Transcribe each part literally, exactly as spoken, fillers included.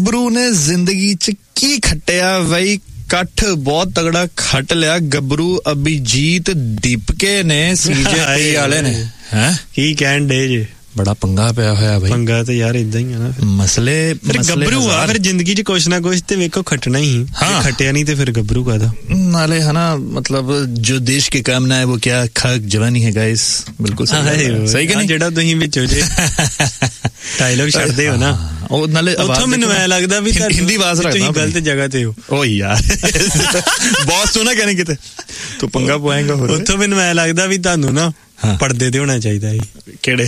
ਗੱਭਰੂ ਨੇ ਜ਼ਿੰਦਗੀ 'ਚ ਕੀ ਖੱਟਿਆ ਬਈ, ਕੱਠ ਬਹੁਤ ਤਗੜਾ ਖੱਟ ਲਿਆ ਗੱਭਰੂ ਅਭਿਜੀਤ ਦੀਪਕੇ ਨੇ ਸੀਜੇ ਵਾਲੇ ਨੇ। ਹੈ ਕੀ ਕਹਿਣ ਡੇ ਜੇ? ਬੜਾ ਪੰਗਾ ਪਿਆ ਹੋਇਆ ਬਈ। ਪੰਗਾ ਤੇ ਯਾਰ ਇਦਾਂ ਹੀ ਆ ਨਾ, ਮਸਲੇ ਗੱਭਰੂ ਆ ਫਿਰ ਜ਼ਿੰਦਗੀ 'ਚ ਕੁਛ ਨਾ ਕੁਛ ਤੇ ਵੇਖੋ ਖੱਟਣਾ ਹੀ। ਹਾਂ ਖੱਟਿਆ ਨਹੀਂ ਤੇ ਫਿਰ ਗੱਭਰੂ ਕਾਹਦਾ? ਨਾਲੇ है ना, मतलब जो देश के काम ना है वो क्या खाक जवानी है गाइस। बिल्कुल सही कि नहीं? ਜਿਹੜਾ ਤੁਸੀਂ ਵਿੱਚੋਂ ਜੇ ਡਾਇਲੌਗ ਛੱਡਦੇ ਹੋ ਨਾ, ਉਹ ਨਾਲੇ ਉੱਥੋਂ ਮੈਨੂੰ ਐ ਲੱਗਦਾ ਵੀ ਹਿੰਦੀ ਆਵਾਜ਼ ਰੱਖਦਾ, ਤੁਸੀਂ ਗਲਤ ਜਗ੍ਹਾ ਤੇ ਹੋ। ਓ ਯਾਰ ਬੌਸ ਤੋਂ ਨਾ ਕਹਿਣੇ ਕਿਤੇ ਤੂੰ ਪੰਗਾ ਪਵਾਏਗਾ। ਹੋਰ ਉੱਥੋਂ ਮੈਨੂੰ ਐ ਲੱਗਦਾ ਵੀ ਤੁਹਾਨੂੰ ਨਾ ਪਰਦੇ ਤੇ ਹੋਣਾ ਚਾਹੀਦਾ ਸੀ। ਕਿਹੜੇ?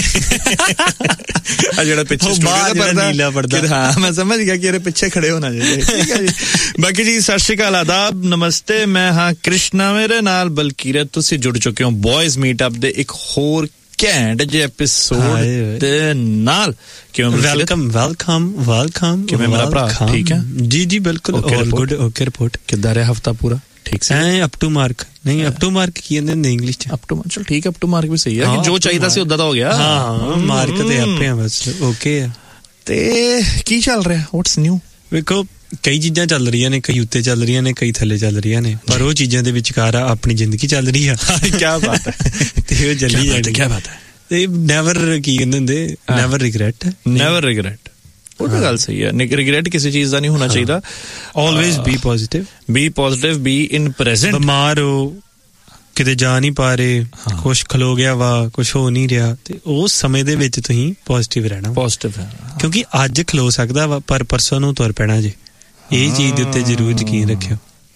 ਆ ਜਿਹੜਾ ਪਿੱਛੇ ਸਟੂਡੀਓ ਦਾ ਪਰਦਾ, ਨੀਲਾ ਪਰਦਾ। ਹਾਂ ਮੈਂ ਸਮਝ ਗਿਆ ਕਿ ਇਹਦੇ ਪਿੱਛੇ ਖੜੇ ਹੋਣਾ ਚਾਹੀਦਾ। ਠੀਕ ਹੈ ਜੀ। ਬਾਕੀ ਜੀ ਸਤਿ ਸ਼੍ਰੀ ਅਕਾਲ, ਆਦਾਬ, ਨਮਸਤੇ। ਮੈਂ ਹਾਂ ਕ੍ਰਿਸ਼ਨਾ, ਮੇਰੇ ਨਾਲ ਬਲਕੀਰਤ। ਤੁਸੀਂ ਜੁੜ ਚੁੱਕੇ ਹੋ ਬॉयਜ਼ ਮੀਟਅਪ ਦੇ ਇੱਕ ਹੋਰ ਘੈਂਟ ਜਿਹੇ ਐਪੀਸੋਡ ਦੇ ਨਾਲ। ਕਿਵੇਂ? Welcome welcome welcome. ਕਿਵੇਂ ਮੇਰਾ ਭਰਾ? ਠੀਕ ਹੈ ਜੀ ਜੀ ਬਿਲਕੁਲ ਆਲ ਗੁੱਡ। ਓਕੇ ਰਿਪੋਰਟ ਕਿੱਦਾਂ ਰਿਹਾ ਹਫਤਾ ਪੂਰਾ? ਠੀਕ ਸੀ? ਐ ਅਪ ਟੂ ਮਾਰਕ ਨਹੀਂ, ਅਪ ਟੂ ਮਾਰਕ ਕੀ ਕਹਿੰਦੇ ਨੇ ਇੰਗਲਿਸ਼ ਚ? Up to mark. ਚਲ ਠੀਕ ਹੈ, ਅਪ ਟੂ ਮਾਰਕ ਵੀ ਸਹੀ ਹੈ ਕਿ ਜੋ ਚਾਹੀਦਾ ਸੀ ਉਦਾਂ ਦਾ ਹੋ ਗਿਆ। ਹਾਂ ਮਾਰਕ ਤੇ ਆਪੇ ਆ ਬਸ। ਓਕੇ ਆ। ਤੇ ਕੀ ਚੱਲ ਰਿਹਾ? What's new? ਵੇਖੋ ਕਈ ਚੀਜ਼ਾਂ ਚੱਲ ਰਹੀਆਂ ਨੇ, ਕਈ ਉੱਤੇ ਚੱਲ ਰਹੀਆਂ ਨੇ, ਕਈ ਥੱਲੇ ਚੱਲ ਰਹੀਆਂ ਨੇ, ਪਰ ਉਹ ਚੀਜ਼ਾਂ ਦੇ ਵਿਚਕਾਰ ਆ ਆਪਣੀ ਜ਼ਿੰਦਗੀ ਚੱਲ ਰਹੀ ਆ। ਕਿਆ ਬਾਤ ਹੈ। ਤੇ ਉਹ ਚੱਲੀ ਜਾਂਦੀ। ਕਿਆ ਬਾਤ ਹੈ। ਤੇ ਨੈਵਰ ਕੀ ਕਹਿੰਦੇ ਹੁੰਦੇ, ਨੈਵਰ ਰਿਗਰੈਟ। ਨੈਵਰ ਰਿਗਰੈਟ, ਉਹ ਤਾਂ ਗੱਲ ਸਹੀ ਹੈ। ਰਿਗਰੈਟ ਕਿਸੇ ਚੀਜ਼ ਦਾ ਨਹੀਂ ਹੋਣਾ ਚਾਹੀਦਾ। Always B positive, B positive, be in present. ਬਿਮਾਰ ਹੋ, ਕਿਤੇ ਜਾ ਨਹੀਂ ਪਾ ਰਹੇ, ਕੁਛ ਖਲੋ ਗਿਆ ਵਾ, ਕੁਛ ਹੋ ਨਹੀਂ ਰਿਹਾ, ਤੇ ਉਸ ਸਮੇਂ ਦੇ ਵਿੱਚ ਤੁਸੀਂ ਪੋਜ਼ਿਟਿਵ ਰਹਿਣਾ। ਪੋਜ਼ਿਟਿਵ ਹੈ ਕਿਉਂਕਿ ਅੱਜ ਖਲੋ ਸਕਦਾ ਵਾ ਪਰ ਪਰਸੋਂ ਨੂੰ ਤੁਰ ਪੈਣਾ ਜੇ। ਇਹ ਚੀਜ਼ ਦੇ ਉੱਤੇ ਜ਼ਰੂਰ ਯਕੀਨ ਰੱਖਿਓ।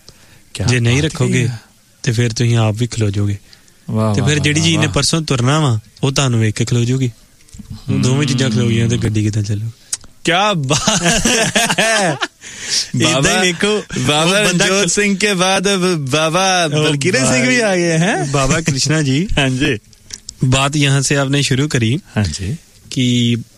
ਜੇ ਨਹੀਂ ਰੱਖੋਗੇ ਤੇ ਫਿਰ ਤੁਸੀਂ ਆਪ ਵੀ ਖਲੋ ਜਾਓਗੇ, ਤੇ ਫਿਰ ਜਿਹੜੀ ਚੀਜ਼ ਨੇ ਪਰਸੋਂ ਤੁਰਨਾ ਵਾ ਉਹ ਤੁਹਾਨੂੰ ਵੇਖ ਕੇ ਖਲੋ ਜਾਊਗੀ। ਦੋਵੇਂ ਚੀਜ਼ਾਂ ਖਲੋ ਗਈਆਂ ਤੇ ਗੱਡੀ ਕਿੱਦਾਂ ਚੱਲੂ? क्या बात है। बाबा देखो, बाबा रणजोत सिंह के बाद बाबा बलकीरत सिंह भी आ गए हैं। बाबा कृष्णा जी। हाँ जी। बात यहाँ से आपने शुरू करी। हाँ जी। कि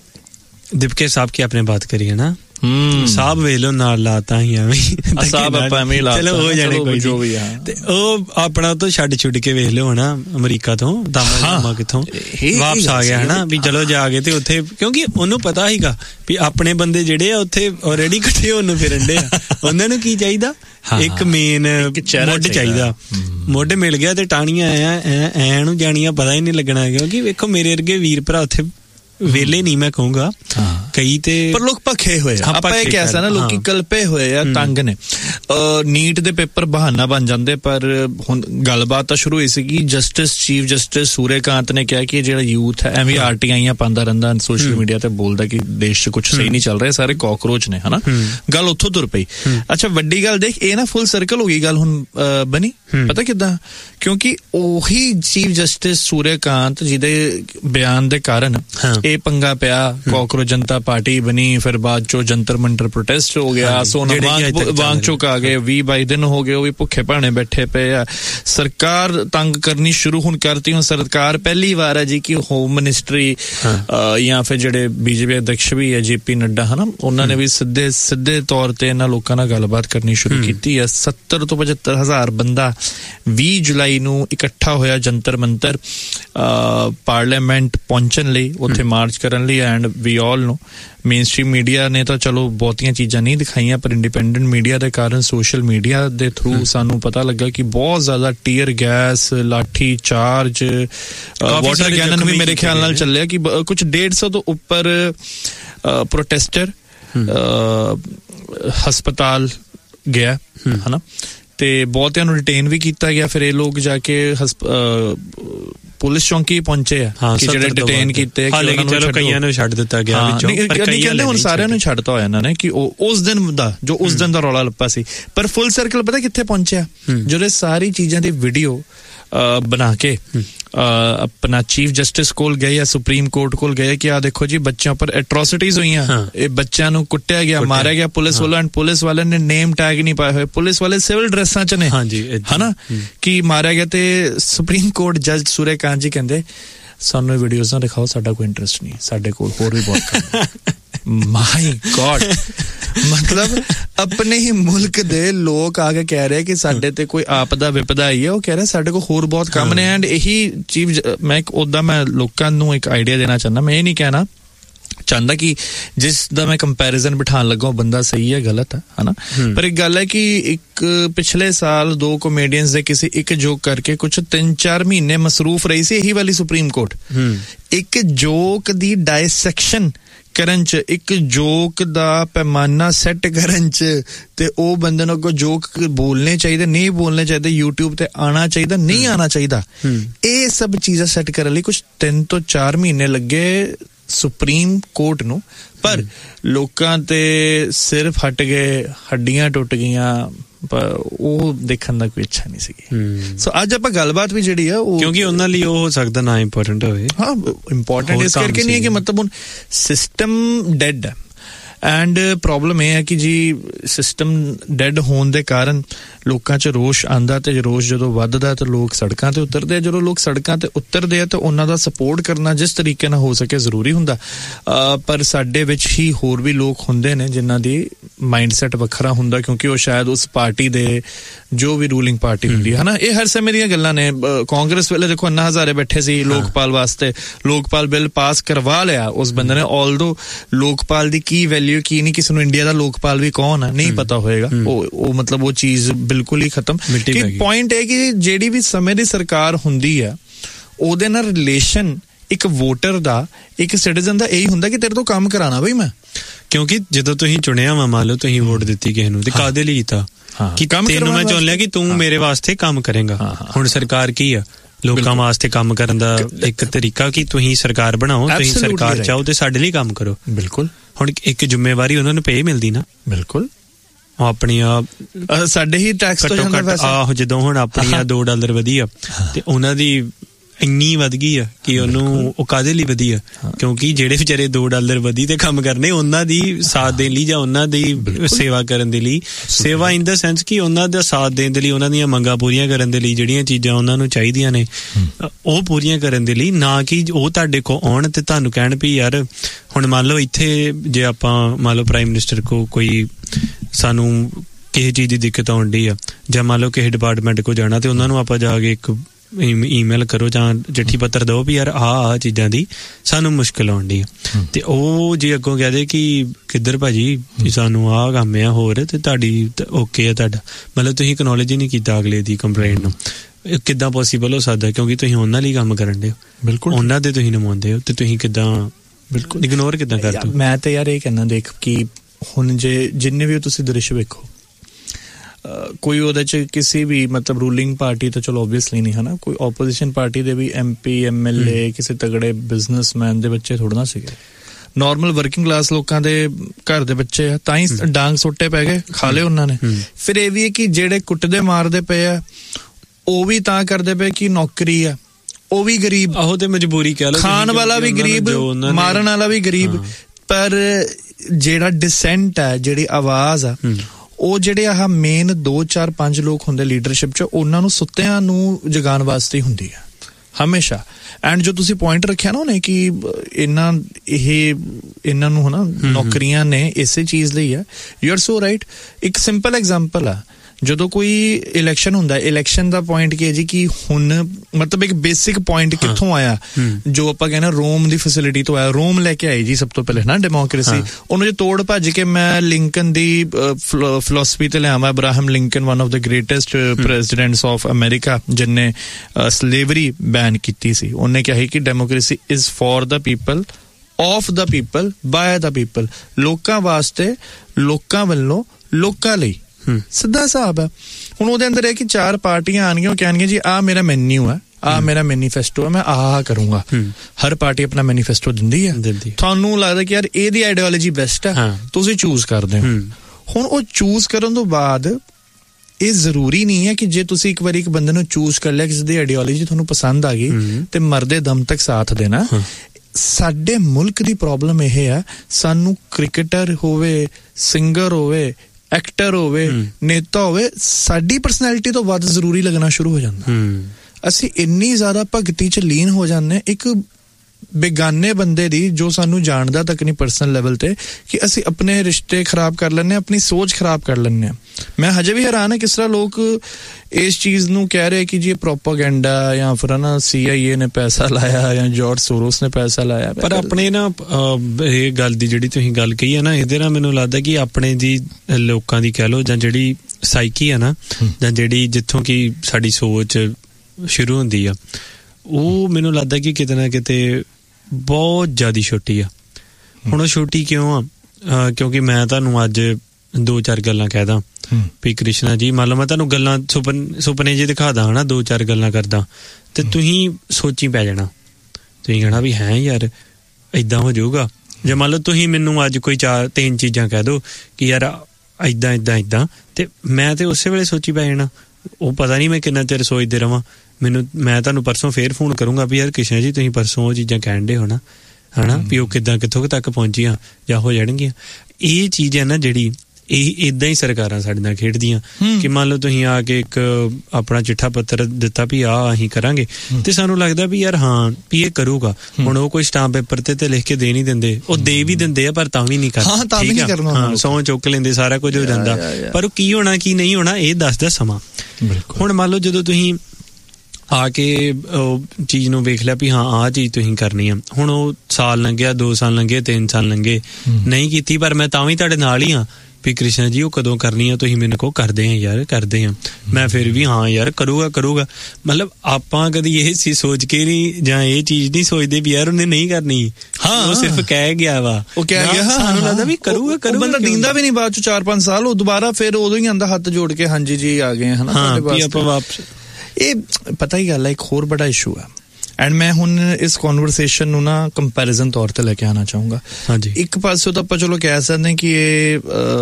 दीपके साहब की आपने बात करी है ना। ਸਾਬ ਵੇਖ ਲੋ ਨਾਲ ਲਾਤਾ ਹੀ ਐਵੇਂ ਸਾਬ ਆਪਾਂ ਐਵੇਂ ਲਾਤਾ। ਚਲੋ ਹੋ ਜਾਣੇ ਕੋਈ ਜੋ ਵੀ ਆ। ਤੇ ਉਹ ਆਪਣਾ ਤੋਂ ਛੱਡ ਛੁੱਡ ਕੇ ਵੇਖ ਲੋ ਹਨਾ, ਅਮਰੀਕਾ ਤੋਂ ਦਾਮਾ ਕਿੱਥੋਂ ਵਾਪਸ ਆ ਗਿਆ ਹਨਾ, ਵੀ ਚਲੋ ਜਾ ਕੇ ਤੇ ਉੱਥੇ, ਕਿਉਂਕਿ ਉਹਨੂੰ ਪਤਾ ਸੀਗਾ ਵੀ ਆਪਣੇ ਬੰਦੇ ਜਿਹੜੇ ਆ ਉੱਥੇ ਆਲਰੇਡੀ ਇਕੱਠੇ ਹੋਣ ਨੂੰ ਫਿਰਨ ਡੇ ਆ। ਉਹਨਾਂ ਨੂੰ ਕੀ ਚਾਹੀਦਾ? ਇੱਕ ਮੇਨ ਮੁੱਢ ਚਾਹੀਦਾ। ਮੁੱਢ ਮਿਲ ਗਿਆ ਤੇ ਟਾਣੀਆਂ ਐ ਐ ਨੂੰ ਜਾਣੀਆਂ ਪਤਾ ਹੀ ਨਹੀਂ ਲੱਗਣਾ। ਕਿਉਂਕਿ ਵੇਖੋ ਮੇਰੇ ਵਰਗੇ ਵੀਰ ਭਰਾ ਉੱਥੇ ਵੇਲੇ ਨਹੀਂ ਮੈਂ ਕਹੂੰਗਾ, ਕਈ ਤੇ ਪਰ ਲੋਕ ਭੱਖੇ ਹੋਏ ਆ। ਆਪਾਂ ਇਹ ਕਹਿ ਸਕਦੇ ਨਾ, ਲੋਕੀ ਕਲਪੇ ਹੋਏ ਆ, ਤੰਗ ਨੇ। ਨੀਟ ਦੇ ਪੇਪਰ ਬਹਾਨਾ ਬਣ ਜਾਂਦੇ, ਪਰ ਹੁਣ ਗੱਲਬਾਤ ਤਾਂ ਸ਼ੁਰੂ ਹੋਈ ਸੀਗੀ। ਜਸਟਿਸ ਚੀਫ ਜਸਟਿਸ ਸੂਰੇਕਾਂਤ ਨੇ ਕਿਹਾ ਕਿ ਜਿਹੜਾ ਯੂਥ ਹੈ ਐਵੇਂ ਆਰ ਟੀ ਆਈਆਂ ਪਾਉਂਦਾ ਰਹਿੰਦਾ ਸੋਸ਼ਲ ਮੀਡੀਆ ਤੇ, ਬੋਲਦਾ ਕਿ ਦੇਸ਼ 'ਚ ਕੁਛ ਸਹੀ ਨਹੀਂ ਚੱਲ ਰਿਹਾ, ਸਾਰੇ ਕਾਕਰੋਚ ਨੇ ਹਨਾ। ਗੱਲ ਉੱਥੋਂ ਤੁਰ ਪਈ। ਅੱਛਾ ਵੱਡੀ ਗੱਲ ਦੇਖ, ਇਹ ਨਾ ਫੁੱਲ ਸਰਕਲ ਹੋ ਗਈ ਗੱਲ ਹੁਣ ਬਣੀ। ਪਤਾ ਕਿੱਦਾਂ? ਕਿਉਂਕਿ ਉਹੀ ਚੀਫ ਜਸਟਿਸ ਸੂਰੇਕਾਂਤ ਜਿਹਦੇ ਬਿਆਨ ਦੇ ਕਾਰਨ ਇਹ ਪੰਗਾ ਪਿਆ, ਕਾਕਰੋਚ ਜਨਤਾ ਪਾਰਟੀ ਬਣੀ, ਫਿਰ ਬਾਅਦ ਚੋਂ ਜੰਤਰ ਮੰਤਰ ਪ੍ਰੋਟੈਸਟ ਹੋ ਗਿਆ, ਸੋਨਮ ਵਾਂਗਚੁਕ ਆ ਗਏ, ਵੀਹ ਬਾਈ ਦਿਨ ਹੋ ਗਏ ਉਹ ਵੀ ਭੁੱਖੇ ਭਾਣੇ ਬੈਠੇ ਪਏ ਆ। ਸਰਕਾਰ ਤੰਗ ਕਰਨੀ ਸ਼ੁਰੂ ਹੁਣ ਕਰਤੀ। ਹੁਣ ਸਰਕਾਰ ਪਹਿਲੀ ਵਾਰ ਹੈ ਜੀ ਕਿ ਹੋਮ ਮਿਨਿਸਟਰੀ ਜਾਂ ਫਿਰ ਜਿਹੜੇ ਬੀਜੇਪੀ ਅਧਿਕਸ਼ ਵੀ ਹੈ ਜੇ ਪੀ ਨੱਡਾ ਹਨਾ, ਉਹਨਾਂ ਨੇ ਵੀ ਸਿੱਧੇ ਸਿੱਧੇ ਤੌਰ ਤੇ ਇਹਨਾਂ ਲੋਕਾਂ ਨਾਲ ਗੱਲਬਾਤ ਕਰਨੀ ਸ਼ੁਰੂ ਕੀਤੀ ਹੈ। ਸੱਤਰ ਤੋਂ ਪਝੱਤਰ ਹਜ਼ਾਰ ਬੰਦਾ ਵੀਹ ਜੁਲਾਈ ਨੂੰ ਇਕੱਠਾ ਹੋਇਆ ਜੰਤਰ ਮੰਤਰ ਪਾਰਲੀਮੈਂਟ ਪਹੁੰਚਣ ਲਈ, ਉੱਥੇ ਮਾਰਚ ਕਰਨ ਲਈ। And we all no main stream media ਨੇ ਤਾਂ ਚਲੋ ਬਹੁਤੀਆਂ ਚੀਜ਼ਾਂ ਨਹੀਂ ਦਿਖਾਈਆਂ, ਪਰ ਇੰਡੀਪੈਂਡੈਂਟ ਮੀਡੀਆ ਦੇ ਕਾਰਨ, ਸੋਸ਼ਲ ਮੀਡੀਆ ਦੇ ਥਰੂ ਸਾਨੂੰ ਪਤਾ ਲੱਗਾ ਕਿ ਬਹੁਤ ਜ਼ਿਆਦਾ ਟੀਅਰ ਗੈਸ, ਲਾਠੀ ਚਾਰਜ, ਵਾਟਰ ਕੈਨਨ ਵੀ ਮੇਰੇ ਖਿਆਲ ਨਾਲ ਚੱਲਿਆ ਕਿ ਕੁਝ ਡੇਢ ਸੌ ਤੋਂ ਉੱਪਰ ਪ੍ਰੋਟੈਸਟਰ ਹਸਪਤਾਲ ਗਿਆ ਹਨਾ, ਤੇ ਬਹੁਤਿਆਂ ਨੂੰ ਡਿਟੇਨ ਵੀ ਕੀਤਾ ਗਿਆ। ਫਿਰ ਇਹ ਲੋਕ ਜਾ ਕੇ ਪੁਲਿਸ ਚੌਂਕੀ ਪਹੁੰਚੇ ਆ ਕਿ ਜਿਹੜੇ ਡਿਟੇਨ ਕੀਤੇ, ਚਲੋ ਕਈਆਂ ਨੂੰ ਛੱਡ ਦਿੱਤਾ ਗਿਆ ਵਿੱਚੋਂ, ਪਰ ਕਹਿੰਦੇ ਹੁਣ ਸਾਰਿਆਂ ਨੂੰ ਛੱਡਤਾ ਹੋਇਆ ਇਹਨਾਂ ਨੇ ਕਿ ਉਹ ਉਸ ਦਿਨ ਦਾ ਜੋ ਉਸ ਦਿਨ ਦਾ ਰੌਲਾ ਲੱਪਾ ਸੀ। ਪਰ ਫੁੱਲ ਸਰਕਲ ਪਤਾ ਕਿੱਥੇ ਪਹੁੰਚਿਆ? ਜਿਹੜੇ ਸਾਰੀ ਚੀਜ਼ਾਂ ਦੀ ਵੀਡੀਓ ਬਣਾ ਕੇ ਆਪਣਾ ਚੀਫ ਜਸਟਿਸ ਕੋਲ ਗਏ ਜਾਂ ਸੁਪਰੀਮ ਕੋਰਟ ਕੋਲ ਗਏ ਕਿ ਆ ਦੇਖੋ ਜੀ ਬੱਚਿਆਂ ਉੱਪਰ ਐਟਰੋਸਿਟੀਜ਼ ਹੋਈਆਂ, ਇਹ ਬੱਚਿਆਂ ਨੂੰ ਕੁੱਟਿਆ ਗਿਆ, ਮਾਰਿਆ ਗਿਆ ਪੁਲਿਸ ਵੱਲੋਂ, ਐਂਡ ਪੁਲਿਸ ਵਾਲਿਆਂ ਨੇ ਨੇਮ ਟੈਗ ਨਹੀਂ ਪਾਏ ਹੋਏ, ਪੁਲਿਸ ਵਾਲੇ ਸਿਵਲ ਡਰੈਸਾਂ ਚ ਨੇ ਹਨਾ, ਕਿ ਮਾਰਿਆ ਗਿਆ। ਤੇ ਸੁਪਰੀਮ ਕੋਰਟ ਜੱਜ ਸੂਰੇਕਾਂਤ ਜੀ ਕਹਿੰਦੇ ਸਾਨੂੰ ਇਹ ਵੀਡੀਓਜ਼ ਨਾ ਦਿਖਾਓ, ਸਾਡਾ ਕੋਈ ਇੰਟਰਸਟ ਨਹੀਂ, ਸਾਡੇ ਕੋਲ ਹੋਰ ਵੀ ਬਹੁਤ ਕੰਮ। ਮਾਈ ਗॉड, ਮਤਲਬ ਆਪਣੇ ਹੀ ਮੁਲਕ ਦੇ ਲੋਕ ਆ ਕੇ ਕਹਿ ਰਹੇ ਕਿ ਸਾਡੇ ਤੇ ਕੋਈ ਆਪਦਾ ਵਿਪਦਾ ਆਈ ਹੈ, ਉਹ ਕਹਿ ਰਹੇ ਸਾਡੇ ਕੋਲ ਹੋਰ ਬਹੁਤ ਕੰਮ ਨੇ। ਐਂਡ ਇਹੀ ਚੀਜ਼ ਮੈਂ ਇੱਕ ਉੱਦਾਂ ਮੈਂ ਲੋਕਾਂ ਨੂੰ ਇੱਕ ਆਈਡੀਆ ਦੇਣਾ ਚਾਹੁੰਦਾ, ਮੈਂ ਇਹ ਨਹੀਂ ਕਹਿਣਾ ਚਾਹੁੰਦਾ ਕਿ ਜਿਸ ਦਾ ਮੈਂ ਕੰਪੈਰੀਜ਼ਨ ਬਿਠਾਉਣ ਲੱਗਾ ਉਹ ਬੰਦਾ ਸਹੀ ਹੈ ਗਲਤ ਹੈ ਹਨਾ ਪਰ ਇੱਕ ਗੱਲ ਹੈ ਕਿ ਇੱਕ ਪਿਛਲੇ ਸਾਲ ਦੋ ਕਾਮੇਡੀਅਨਸ ਦੇ ਕਿਸੇ ਇੱਕ ਜੋਕ ਕਰਕੇ ਕੁਝ ਤਿੰਨ ਚਾਰ ਮਹੀਨੇ ਮਸਰੂਫ ਰਹੀ ਸੀ ਇਹੀ ਵਾਲੀ ਸੁਪਰੀਮ ਕੋਰਟ ਇੱਕ ਜੋਕ ਦੀ ਡਾਇਸੈਕਸ਼ਨ ਕਰਨ ਚ ਇੱਕ ਜੋਕ ਦਾ ਪੈਮਾਨਾ ਸੈੱਟ ਕਰਨ ਚ ਤੇ ਉਹ ਬੰਦੇ ਨੂੰ ਕੋਈ ਜੋਕ ਬੋਲਨੇ ਚਾਹੀਦੇ ਨਹੀਂ ਬੋਲਨੇ ਚਾਹੀਦੇ YouTube ਤੇ ਆਣਾ ਚਾਹੀਦਾ ਨਹੀਂ ਆਣਾ ਚਾਹੀਦਾ ਇਹ ਸਭ ਚੀਜ਼ਾਂ ਸੈੱਟ ਕਰਨ ਲਈ ਕੁਝ ਤਿੰਨ ਤੋਂ ਚਾਰ ਮਹੀਨੇ ਲੱਗੇ ਸੁਪਰੀਮ ਕੋਰਟ ਨੂੰ ਪਰ ਲੋਕਾਂ ਤੇ ਸਿਰ ਫਟ ਗਏ ਹੱਡੀਆਂ ਟੁੱਟ ਗਈਆਂ ਉਹ ਦੇਖਣ ਦਾ ਕੋਈ ਇੱਛਾ ਨਹੀਂ ਸੀਗੀ ਸੋ ਅੱਜ ਆਪਾਂ ਗੱਲਬਾਤ ਵੀ ਜਿਹੜੀ ਆ ਉਹ ਕਿਉਂਕਿ ਉਹਨਾਂ ਲਈ ਉਹ ਹੋ ਸਕਦਾ ਨਾ ਇੰਪੋਰਟੈਂਟ ਹੋਵੇ ਹਾਂ ਇੰਪੋਰਟੈਂਟ ਇਸ ਕਰਕੇ ਨਹੀਂ ਹੈ ਕਿ ਮਤਲਬ ਹੁਣ ਸਿਸਟਮ ਡੈਡ ਹੈ ਐਂਡ ਪ੍ਰੋਬਲਮ ਇਹ ਹੈ ਕਿ ਜੀ ਸਿਸਟਮ ਡੈਡ ਹੋਣ ਦੇ ਕਾਰਨ ਲੋਕਾਂ 'ਚ ਰੋਸ਼ ਆਉਂਦਾ ਤੇ ਰੋਸ਼ ਜਦੋਂ ਵੱਧਦਾ ਤਾਂ ਲੋਕ ਸੜਕਾਂ ਤੇ ਉਤਰਦੇ ਆ ਜਦੋਂ ਲੋਕ ਸੜਕਾਂ ਤੇ ਉਤਰਦੇ ਆ ਤਾਂ ਉਹਨਾਂ ਦਾ ਸਪੋਰਟ ਕਰਨਾ ਜਿਸ ਤਰੀਕੇ ਨਾਲ ਹੋ ਸਕੇ ਜ਼ਰੂਰੀ ਹੁੰਦਾ ਪਰ ਸਾਡੇ ਵਿੱਚ ਹੀ ਹੋਰ ਵੀ ਲੋਕ ਹੁੰਦੇ ਨੇ ਜਿਨ੍ਹਾਂ ਦੀ ਮਾਈਂਡਸੈਟ ਵੱਖਰਾ ਹੁੰਦਾ ਕਿਉਂਕਿ ਉਹ ਸ਼ਾਇਦ ਉਸ ਪਾਰਟੀ ਦੇ ਜੋ ਵੀ ਰੂਲਿੰਗ ਪਾਰਟੀ ਹੁੰਦੀ ਹੈ ਹਨਾ ਇਹ ਹਰ ਸਮੇਂ ਦੀਆਂ ਗੱਲਾਂ ਨੇ ਕਾਂਗਰਸ ਵੇਲੇ ਦੇਖੋ ਅੰਨਾ ਹਜ਼ਾਰੇ ਬੈਠੇ ਸੀ ਲੋਕਪਾਲ ਵਾਸਤੇ ਲੋਕਪਾਲ ਬਿੱਲ ਪਾਸ ਕਰਵਾ ਲਿਆ ਉਸ ਬੰਦੇ ਨੇ ਆਲਦੋ ਲੋਕਪਾਲ ਦੀ ਕੀ ਵੈਲਿਊ ਕੀ ਨਹੀਂ ਕਿਸੇ ਨੂੰ ਇੰਡੀਆ ਦਾ ਲੋਕਪਾਲ ਵੀ ਕੌਣ ਹੈ ਨਹੀਂ ਪਤਾ ਹੋਏਗਾ ਉਹ ਉਹ ਮਤਲਬ ਉਹ ਚੀਜ਼ ਬਿਲਕੁਲ ਹੀ ਖਤਮ ਕਿ ਪੁਆਇੰਟ ਹੈ ਕਿ ਜਿਹੜੀ ਵੀ ਸਮੇਂ ਦੀ ਸਰਕਾਰ ਹੁੰਦੀ ਆ ਉਹਦੇ ਨਾਲ ਰਿਲੇਸ਼ਨ ਇੱਕ ਵੋਟਰ ਦਾ ਇੱਕ ਸਿਟੀਜ਼ਨ ਦਾ ਇਹੀ ਹੁੰਦਾ ਕਿ ਤੇਰੇ ਤੋਂ ਕੰਮ ਕਰਾਣਾ ਬਈ ਮੈਂ ਕਿਉਂਕਿ ਜਦੋਂ ਤੁਸੀਂ ਚੁਣਿਆ ਵਾ ਮੰਨ ਲਓ ਤੁਸੀਂ ਵੋਟ ਦਿੱਤੀ ਕਿਸੇ ਨੂੰ ਤੇ ਕਾਹਦੇ ਲਈ ਕੀਤਾ ਕਿ ਤੈਨੂੰ ਮੈਂ ਚੁਣ ਲਿਆ ਕਿ ਤੂੰ ਮੇਰੇ ਵਾਸਤੇ ਕੰਮ ਕਰੇਗਾ ਹੁਣ ਸਰਕਾਰ ਕੀ ਆ ਲੋਕਾਂ ਵਾਸਤੇ ਕੰਮ ਕਰਨ ਦਾ ਇੱਕ ਤਰੀਕਾ ਕਿ ਤੁਸੀਂ ਸਰਕਾਰ ਬਣਾਓ ਤੁਸੀਂ ਸਰਕਾਰ ਚਾਹੋ ਤੇ ਸਾਡੇ ਲਈ ਕੰਮ ਕਰੋ ਬਿਲਕੁਲ ਹੁਣ ਇੱਕ ਜ਼ਿੰਮੇਵਾਰੀ ਉਹਨਾਂ ਨੂੰ ਪੇ ਮਿਲਦੀ ਨਾ ਬਿਲਕੁਲ ਉਹ ਆਪਣੀਆਂ ਸਾਡੇ ਹੀ ਟੈਕਸ ਤੋਂ ਜਾਂਦਾ ਵੈਸੇ ਆਹੋ ਜਦੋਂ ਹੁਣ ਆਪਣੀਆਂ ਦੋ ਡਾਲਰ ਵਧੀ ਆ ਤੇ ਉਹਨਾਂ ਦੀ ਇੰਨੀ ਵਧ ਗਈ ਆ ਕਿ ਉਹਨੂੰ ਉਹ ਕਾਹਦੇ ਲਈ ਵਧੀ ਆ ਕਿਉਂਕਿ ਜਿਹੜੇ ਵਿਚਾਰੇ ਦੋ ਡਾਲਰ ਵਧੀ ਤੇ ਕੰਮ ਕਰਨੇ ਉਹਨਾਂ ਦੀ ਸਾਥ ਦੇਣ ਲਈ ਜਾਂ ਉਹਨਾਂ ਦੀ ਸੇਵਾ ਕਰਨ ਦੇ ਲਈ ਸੇਵਾ ਇਨ ਦਾ ਸੈਂਸ ਕਿ ਉਹਨਾਂ ਦਾ ਸਾਥ ਦੇਣ ਦੇ ਲਈ ਉਹਨਾਂ ਦੀਆਂ ਮੰਗਾਂ ਪੂਰੀਆਂ ਕਰਨ ਦੇ ਲਈ ਜਿਹੜੀਆਂ ਚੀਜ਼ਾਂ ਉਹਨਾਂ ਨੂੰ ਚਾਹੀਦੀਆਂ ਨੇ ਉਹ ਪੂਰੀਆਂ ਕਰਨ ਦੇ ਲਈ ਨਾ ਕਿ ਉਹ ਤੁਹਾਡੇ ਕੋਲ ਆਉਣ ਤੇ ਤੁਹਾਨੂੰ ਕਹਿਣ ਵੀ ਯਾਰ ਹੁਣ ਮੰਨ ਲਓ ਇੱਥੇ ਜੇ ਆਪਾਂ ਮੰਨ ਲਓ ਪ੍ਰਾਈਮ ਮਿਨਿਸਟਰ ਕੋ ਕੋਈ ਸਾਨੂੰ ਕਿਸੇ ਚੀਜ਼ ਦੀ ਦਿੱਕਤ ਆਉਣ ਡਈ ਆ ਜਾਂ ਮੰਨ ਲਓ ਕਿਸੇ ਡਿਪਾਰਟਮੈਂਟ ਕੋ ਜਾਣਾ ਤੇ ਉਹਨਾਂ ਨੂੰ ਆਪਾਂ ਜਾ ਕੇ ਇੱਕ ਈਮੇਲ ਕਰੋ ਜਾਂ ਚਿੱਠੀ ਪੱਤਰ ਦਿਓ ਵੀ ਯਾਰ ਆਹ ਆਹ ਚੀਜ਼ਾਂ ਦੀ ਸਾਨੂੰ ਮੁਸ਼ਕਿਲ ਆਉਣ ਡਈ ਆ ਤੇ ਉਹ ਜੇ ਅੱਗੋਂ ਕਹਦੇ ਕਿ ਕਿੱਧਰ ਭਾਜੀ ਸਾਨੂੰ ਆਹ ਕੰਮ ਆ ਹੋਰ ਤੇ ਤੁਹਾਡੀ ਓਕੇ ਆ ਤੁਹਾਡਾ ਮਤਲਬ ਤੁਸੀਂ ਐਕਨੋਲੇਜ ਹੀ ਨਹੀਂ ਕੀਤਾ ਅਗਲੇ ਦੀ ਕੰਪਲੇਂਟ ਨੂੰ ਕਿੱਦਾਂ ਪੋਸੀਬਲ ਹੋ ਸਕਦਾ ਕਿਉਂਕਿ ਤੁਸੀਂ ਉਹਨਾਂ ਲਈ ਕੰਮ ਕਰਨ ਦੇ ਹੋ ਬਿਲਕੁਲ ਉਹਨਾਂ ਦੇ ਤੁਸੀਂ ਨਮਾਉਂਦੇ ਹੋ ਤੇ ਤੁਸੀਂ ਕਿੱਦਾਂ ਬਿਲਕੁਲ ਇਗਨੋਰ ਕਿੱਦਾਂ ਕਰਦੇ ਹੋ ਮੈਂ ਤੇ ਯਾਰ ਇਹ ਕਹਿਣਾ ਦੇਖ ਕਿ ਹੁਣ ਜੇ ਜਿੰਨੇ ਵੀ ਤੁਸੀਂ ਦ੍ਰਿਸ਼ ਵੇਖੋ ਕੋਈ ਉਹਦੇ ਚ ਕਿਸੇ ਵੀ ਮਤਲਬ ਰੂਲਿੰਗ ਪਾਰਟੀ ਤਾਂ ਚਲੋ ਓਬਵੀਅਸਲੀ ਨਹੀਂ ਹੈ ਨਾ ਕੋਈ ਆਪੋਜੀਸ਼ਨ ਪਾਰਟੀ ਦੇ ਵੀ ਐਮਪੀ ਐਮਐਲਏ ਕਿਸੇ ਤਗੜੇ ਬਿਜ਼ਨਸਮੈਨ ਦੇ ਬੱਚੇ ਥੋੜਾ ਨਾ ਸੀਗੇ ਨਾਰਮਲ ਵਰਕਿੰਗ ਕਲਾਸ ਲੋਕਾਂ ਦੇ ਘਰ ਦੇ ਬੱਚੇ ਆ ਤਾਂ ਹੀ ਡਾਂਗ ਸੁੱਟੇ ਪੈ ਗਏ ਖਾ ਲਏ ਉਹਨਾਂ ਨੇ ਫਿਰ ਇਹ ਵੀ ਹੈ ਕਿ ਜਿਹੜੇ ਕੁੱਟਦੇ ਮਾਰਦੇ ਪਏ ਆ ਉਹ ਵੀ ਤਾਂ ਕਰਦੇ ਪਏ ਕਿ ਨੌਕਰੀ ਆ ਉਹ ਵੀ ਗਰੀਬ ਆਹੋ ਤੇ ਮਜਬੂਰੀ ਕਹਿ ਲਓ ਖਾਣ ਵਾਲਾ ਵੀ ਗਰੀਬ ਮਾਰਨ ਵਾਲਾ ਵੀ ਗਰੀਬ ਪਰ ਜਿਹੜਾ ਡਿਸੈਂਟ ਹੈ ਜਿਹੜੀ ਆਵਾਜ਼ ਆ ਉਹ ਜਿਹੜੇ ਆਹ ਮੇਨ ਦੋ ਚਾਰ ਪੰਜ ਲੋਕ ਹੁੰਦੇ ਲੀਡਰਸ਼ਿਪ 'ਚ ਉਹਨਾਂ ਨੂੰ ਸੁੱਤਿਆਂ ਨੂੰ ਜਗਾਉਣ ਵਾਸਤੇ ਹੀ ਹੁੰਦੀ ਹੈ ਹਮੇਸ਼ਾ ਐਂਡ ਜੋ ਤੁਸੀਂ ਪੁਆਇੰਟ ਰੱਖਿਆ ਨਾ ਉਹਨੇ ਕਿ ਇਹਨਾਂ ਇਹ ਇਹਨਾਂ ਨੂੰ ਹਨਾ ਨੌਕਰੀਆਂ ਨੇ ਇਸੇ ਚੀਜ਼ ਲਈ ਆ ਯੂ ਆਰ ਸੋ ਰਾਈਟ ਇੱਕ ਸਿੰਪਲ ਐਗਜ਼ਾਮਪਲ ਆ ਜਦੋਂ ਕੋਈ ਇਲੈਕਸ਼ਨ ਹੁੰਦਾ ਇਲੈਕਸ਼ਨ ਦਾ ਪੁਆਇੰਟ ਕੀ ਹੈ ਜੀ ਕਿ ਹੁਣ ਮਤਲਬ ਇੱਕ ਬੇਸਿਕ ਪੁਆਇੰਟ ਕਿੱਥੋਂ ਆਇਆ ਜੋ ਆਪਾਂ ਕਹਿੰਦੇ ਰੋਮ ਦੀ ਫੈਸਿਲਿਟੀ ਤੋਂ ਆਇਆ ਰੋਮ ਲੈ ਕੇ ਆਈ ਜੀ ਸਭ ਤੋਂ ਪਹਿਲੇ ਨਾ ਡੈਮੋਕ੍ਰੇਸੀ ਉਹਨੂੰ ਜੇ ਤੋੜ ਭੱਜ ਕੇ ਮੈਂ ਲਿੰਕਨ ਦੀ ਫਿਲਾਸਫੀ ਤੇ ਲਿਆਵਾਂ Abraham Lincoln one of the greatest presidents of America ਜਿਹਨੇ ਸਲੇਵਰੀ ਬੈਨ ਕੀਤੀ ਸੀ ਉਹਨੇ ਕਿਹਾ ਕਿ democracy is for the people of the people bye the people ਲੋਕਾਂ ਵਾਸਤੇ ਲੋਕਾਂ ਵੱਲੋਂ ਲੋਕਾਂ ਲਈ ਸਿੱਧਾ ਹਿਸਾਬ ਹੈ ਹੁਣ ਉਹਦੇ ਅੰਦਰ ਇਹ ਕਿ ਚਾਰ ਪਾਰਟੀਆਂ ਆਣਗੀਆਂ ਉਹ ਕਹਿਣਗੀਆਂ ਜੀ ਆਹ ਮੇਰਾ ਮੈਨਿਊ ਹੈ ਆਹ ਮੇਰਾ ਮੈਨੀਫੈਸਟੋ ਹੈ ਮੈਂ ਆਹ ਕਰੂੰਗਾ ਹਰ ਪਾਰਟੀ ਆਪਣਾ ਮੈਨੀਫੈਸਟੋ ਦਿੰਦੀ ਹੈ ਤੁਹਾਨੂੰ ਲੱਗਦਾ ਕਿ ਯਾਰ ਇਹਦੀ ਆਈਡੀਓਲੋਜੀ ਬੈਸਟ ਹੈ ਤੁਸੀਂ ਚੂਜ਼ ਕਰਦੇ ਹੋ ਹੁਣ ਉਹ ਚੂਜ਼ ਕਰਨ ਤੋਂ ਬਾਅਦ ਇਹ ਜ਼ਰੂਰੀ ਨਹੀਂ ਹੈ ਕਿ ਜੇ ਤੁਸੀਂ ਇੱਕ ਵਾਰੀ ਇੱਕ ਬੰਦੇ ਨੂੰ ਚੂਜ਼ ਕਰ ਲਿਆ ਕਿਸੇ ਦੀ ਆਈਡੀਓਲੋਜੀ ਤੁਹਾਨੂੰ ਪਸੰਦ ਆ ਗਈ ਤੇ ਮਰਦੇ ਦਮ ਤੱਕ ਸਾਥ ਦੇਣਾ ਸਾਡੇ ਮੁਲਕ ਦੀ ਪ੍ਰੋਬਲਮ ਇਹ ਹੈ ਸਾਨੂੰ ਕ੍ਰਿਕਟਰ ਹੋਵੇ ਸਿੰਗਰ ਹੋਵੇ ਐਕਟਰ ਹੋਵੇ ਨੇਤਾ ਹੋਵੇ ਸਾਡੀ ਪਰਸਨੈਲਿਟੀ ਤੋਂ ਵੱਧ ਜ਼ਰੂਰੀ ਲੱਗਣਾ ਸ਼ੁਰੂ ਹੋ ਜਾਂਦਾ ਅਸੀਂ ਇੰਨੀ ਜ਼ਿਆਦਾ ਭਗਤੀ ਚ ਲੀਨ ਹੋ ਜਾਂਦੇ ਇੱਕ ਬੇਗਾਨੇ ਬੰਦੇ ਦੀ ਜੋ ਸਾਨੂੰ ਜਾਣਦਾ ਤੱਕ ਨਹੀਂ ਪਰਸਨਲ ਲੈਵਲ ਤੇ, ਕਿ ਅਸੀਂ ਆਪਣੇ ਰਿਸ਼ਤੇ ਖਰਾਬ ਕਰ ਲੈਂਦੇ ਹਾਂ, ਆਪਣੀ ਸੋਚ ਖਰਾਬ ਕਰ ਲੈਂਦੇ ਹਾਂ। ਮੈਂ ਹਜੇ ਵੀ ਹੈਰਾਨ ਹਾਂ ਕਿਸ ਤਰ੍ਹਾਂ ਲੋਕ ਇਸ ਚੀਜ਼ ਨੂੰ ਕਹਿ ਰਹੇ ਕਿ ਜੀ ਇਹ ਪ੍ਰੋਪਾਗੈਂਡਾ ਜਾਂ ਫਿਰ ਨਾ ਸੀ ਆਈ ਏ ਨੇ ਪੈਸਾ ਲਾਇਆ ਜਾਂ ਜਾਰਜ ਸੋਰੋਸ ਨੇ ਪੈਸਾ ਲਾਇਆ। ਪਰ ਆਪਣੇ ਨਾ ਇਹ ਗੱਲ ਦੀ ਜਿਹੜੀ ਤੁਸੀਂ ਗੱਲ ਕਹੀ ਹੈ ਨਾ, ਇਹਦੇ ਨਾਲ ਮੈਨੂੰ ਲੱਗਦਾ ਕਿ ਆਪਣੇ ਦੀ ਲੋਕਾਂ ਦੀ ਕਹਿ ਲਓ ਜਾਂ ਜਿਹੜੀ ਸਾਈਕੀ ਆ ਨਾ, ਜਾਂ ਜਿਹੜੀ ਜਿੱਥੋਂ ਕਿ ਸਾਡੀ ਸੋਚ ਸ਼ੁਰੂ ਹੁੰਦੀ ਆ, ਉਹ ਮੈਨੂੰ ਲੱਗਦਾ ਕਿ ਕਿਤੇ ਨਾ ਕਿਤੇ ਬਹੁਤ ਜ਼ਿਆਦਾ ਛੋਟੀ ਆ। ਹੁਣ ਉਹ ਛੋਟੀ ਕਿਉਂ ਆ? ਕਿਉਂਕਿ ਮੈਂ ਤੁਹਾਨੂੰ ਅੱਜ ਦੋ ਚਾਰ ਗੱਲਾਂ ਕਹਿਦਾ ਵੀ ਕ੍ਰਿਸ਼ਨਾ ਜੀ, ਮੰਨ ਲਓ ਮੈਂ ਤੁਹਾਨੂੰ ਗੱਲਾਂ ਸੁਪਨ ਸੁਪਨੇ ਜਿਹੇ ਦਿਖਾਦਾ ਹਨਾ, ਦੋ ਚਾਰ ਗੱਲਾਂ ਕਰਦਾ ਤੇ ਤੁਸੀਂ ਸੋਚੀ ਪੈ ਜਾਣਾ, ਤੁਸੀਂ ਕਹਿਣਾ ਵੀ ਹੈ ਯਾਰ ਏਦਾਂ ਹੋ ਜਾਊਗਾ। ਜੇ ਮੰਨ ਲਓ ਤੁਸੀਂ ਮੈਨੂੰ ਅੱਜ ਕੋਈ ਚਾਰ ਤਿੰਨ ਚੀਜ਼ਾਂ ਕਹਿ ਦੋ ਕਿ ਯਾਰ ਏਦਾਂ ਏਦਾਂ ਏਦਾਂ, ਤੇ ਮੈਂ ਤੇ ਉਸੇ ਵੇਲੇ ਸੋਚੀ ਪੈ ਜਾਣਾ। ਉਹ ਪਤਾ ਨਹੀਂ ਮੈਂ ਕਿੰਨਾ ਚਿਰ ਸੋਚਦੇ ਰਵਾਂ। ਮੈਨੂੰ ਮੈਂ ਤੁਹਾਨੂੰ ਪਰਸੋਂ ਫੇਰ ਫੋਨ ਕਰੂੰਗਾ ਵੀ ਯਾਰ ਕ੍ਰਿਸ਼ਨਾ ਜੀ ਤੁਸੀਂ ਪਰਸੋਂ ਉਹ ਚੀਜ਼ਾਂ ਕਹਿਣ ਡੇ ਹੋ ਨਾ, ਹਨਾ ਵੀ ਉਹ ਕਿੱਦਾਂ ਕਿੱਥੋਂ ਤੱਕ ਪਹੁੰਚੀਆਂ ਜਾਂ ਹੋ ਜਾਣਗੀਆਂ। ਇਹ ਚੀਜ਼ ਹੈ ਨਾ ਜਿਹੜੀ, ਇਹ ਏਦਾਂ ਹੀ ਸਰਕਾਰਾਂ ਸਾਡੇ ਨਾਲ ਖੇਡਦੀਆਂ ਕਿ ਮੰਨ ਲਓ ਤੁਸੀਂ ਆ ਕੇ ਇੱਕ ਆਪਣਾ ਚਿੱਠਾ ਪੱਤਰ ਦਿੱਤਾ ਵੀ ਆਹ ਅਸੀਂ ਕਰਾਂਗੇ, ਤੇ ਸਾਨੂੰ ਲੱਗਦਾ ਵੀ ਯਾਰ ਹਾਂ ਵੀ ਇਹ ਕਰੂਗਾ। ਹੁਣ ਉਹ ਕੋਈ ਸਟਾਂਪ ਪੇਪਰ ਤੇ ਤੇ ਲਿਖ ਕੇ ਦੇ ਨਹੀਂ ਦਿੰਦੇ, ਉਹ ਦੇ ਵੀ ਦਿੰਦੇ ਆ ਪਰ ਤਾਂ ਵੀ ਨਹੀਂ ਕਰਦੇ, ਹਾਂ ਸੌਂ ਚੁੱਕ ਲੈਂਦੇ, ਸਾਰਾ ਕੁਝ ਹੋ ਜਾਂਦਾ, ਪਰ ਉਹ ਕੀ ਹੋਣਾ ਕੀ ਨਹੀਂ ਹੋਣਾ ਇਹ ਦੱਸਦਾ ਸਮਾਂ। ਹੁਣ ਮੰਨ ਲਓ ਜਦੋਂ ਤੁਸੀਂ ਆ ਕੇ ਉਹ ਚੀਜ਼ ਨੂੰ ਵੇਖ ਲਿਆ ਵੀ ਹਾਂ ਆਹ ਚੀਜ਼ ਤੁਸੀਂ ਕਰਨੀ ਆ, ਹੁਣ ਉਹ ਸਾਲ ਲੰਘਿਆ, ਦੋ ਸਾਲ ਲੰਘੇ, ਤਿੰਨ ਸਾਲ ਲੰਘੇ, ਨਹੀਂ ਕੀਤੀ, ਪਰ ਮੈਂ ਤਾਂ ਵੀ ਤੁਹਾਡੇ ਨਾਲ ਹੀ ਹਾਂ ਵੀ ਕ੍ਰਿਸ਼ਨਾ ਜੀ ਉਹ ਕਦੋਂ ਕਰਨੀ ਆ, ਤੁਸੀਂ ਮੈਨੂੰ ਕਹੋ ਕਰਦੇ ਆ ਯਾਰ ਕਰਦੇ ਆ, ਮੈਂ ਫਿਰ ਵੀ ਹਾਂ ਯਾਰ ਕਰੂਗਾ ਕਰੂਗਾ। ਮਤਲਬ ਆਪਾਂ ਕਦੀ ਇਹ ਸੀ ਸੋਚ ਕੇ ਨਹੀਂ ਜਾਂ ਇਹ ਚੀਜ਼ ਨਹੀਂ ਸੋਚਦੇ ਵੀ ਯਾਰ ਉਹਨੇ ਨਹੀਂ ਕਰਨੀ, ਹਾਂ ਉਹ ਸਿਰਫ ਕਹਿ ਗਿਆ ਵਾ, ਉਹ ਕਹਿ ਗਿਆ, ਸਾਨੂੰ ਲੱਗਦਾ ਵੀ ਕਰੂਗਾ ਕਰੂਗਾ, ਬੰਦਾ ਦਿੰਦਾ ਵੀ ਨਹੀਂ ਬਾਅਦ ਚ ਚਾਰ ਪੰਜ ਸਾਲ, ਉਹ ਦੁਬਾਰਾ ਫਿਰ ਉਦੋਂ ਹੀ ਆਂਦਾ ਹੱਥ ਜੋੜ ਕੇ ਹਾਂਜੀ ਜੀ ਆ ਗਏ ਹਨਾ ਹਾਂ ਆਪਾਂ ਵਾਪਸ। ਇਹ ਪਤਾ ਹੀ ਗੱਲ ਹੈ, ਇੱਕ ਹੋਰ ਬੜਾ ਇਸ਼ੂ ਹੈ ਐਂਡ ਮੈਂ ਹੁਣ ਇਸ ਕਨਵਰਸੇਸ਼ਨ ਨੂੰ ਨਾ ਕੰਪੈਰੀਜ਼ਨ ਤੌਰ ਤੇ ਲੈ ਕੇ ਆਉਣਾ ਚਾਹੂੰਗਾ। ਹਾਂਜੀ, ਇੱਕ ਪਾਸੇ ਤਾਂ ਆਪਾਂ ਚਲੋ ਕਹਿ ਸਕਦੇ ਹਾਂ ਕਿ ਇਹ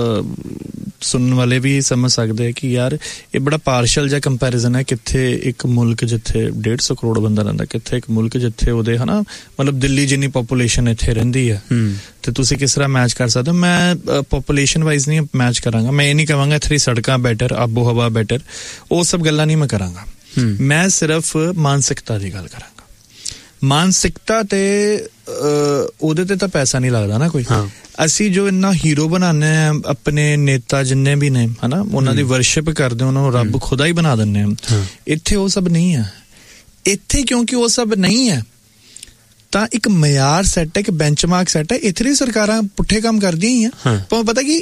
ਸੁਣਨ ਵਾਲੇ ਵੀ ਸਮਝ ਸਕਦੇ ਆ ਕਿ ਯਾਰ ਇਹ ਬੜਾ ਪਾਰਸ਼ਲ ਜਿਹਾ ਕੰਪੈਰੀਜ਼ਨ ਹੈ, ਕਿੱਥੇ ਇੱਕ ਮੁਲਕ ਜਿੱਥੇ ਡੇਢ ਸੌ ਕਰੋੜ ਬੰਦਾ ਰਹਿੰਦਾ, ਕਿੱਥੇ ਇੱਕ ਮੁਲਕ ਜਿੱਥੇ ਉਹਦੇ ਹਨਾ ਮਤਲਬ ਦਿੱਲੀ ਜਿੰਨੀ ਪੋਪੂਲੇਸ਼ਨ ਇੱਥੇ ਰਹਿੰਦੀ ਹੈ, ਤੇ ਤੁਸੀਂ ਕਿਸ ਤਰ੍ਹਾਂ ਮੈਚ ਕਰ ਸਕਦੇ ਹੋ। ਮੈਂ ਪੋਪੂਲੇਸ਼ਨ ਵਾਈਜ਼ ਨਹੀਂ ਮੈਚ ਕਰਾਂਗਾ, ਮੈਂ ਇਹ ਨਹੀਂ ਕਹਾਂਗਾ ਇੱਥੇ ਸੜਕਾਂ ਬੈਟਰ, ਆਬੋ ਹਵਾ ਬੈਟਰ, ਉਹ ਸਭ ਗੱਲਾਂ ਨਹੀਂ ਮੈਂ ਕਰਾਂਗਾ। ਮੈਂ ਸਿਰਫ ਮਾਨਸਿਕਤਾ ਦੀ ਗੱਲ ਕਰਾਂਗਾ। ਮਾਨਸਿਕਤਾ ਤੇ ਉਹਦੇ ਤੇ ਤਾਂ ਪੈਸਾ ਨਹੀਂ ਲੱਗਦਾ ਨਾ ਕੋਈ। ਅਸੀਂ ਜੋ ਇੰਨਾ ਹੀਰੋ ਬਣਾਉਂਦੇ ਹਾਂ ਆਪਣੇ ਨੇਤਾ ਜਿੰਨੇ ਵੀ ਨੇ ਹਨਾ, ਉਹਨਾਂ ਦੀ ਵਰਸ਼ਿਪ ਕਰਦੇ, ਉਹਨਾਂ ਨੂੰ ਰੱਬ ਖੁਦਾ ਹੀ ਬਣਾ ਦਿੰਦੇ ਹਾਂ। ਇੱਥੇ ਉਹ ਸਭ ਨਹੀਂ ਹੈ। ਇੱਥੇ ਕਿਉਂਕਿ ਉਹ ਸਭ ਨਹੀਂ ਹੈ ਤਾਂ ਇੱਕ ਮਿਆਰ ਸੈੱਟ ਹੈ, ਇੱਕ ਬੈਂਚਮਾਰਕ ਸੈੱਟ ਹੈ। ਇੱਥੇ ਦੀ ਸਰਕਾਰਾਂ ਪੁੱਠੇ ਕੰਮ ਕਰਦੀਆਂ ਹੀ ਆ, ਪਰ ਪਤਾ ਕੀ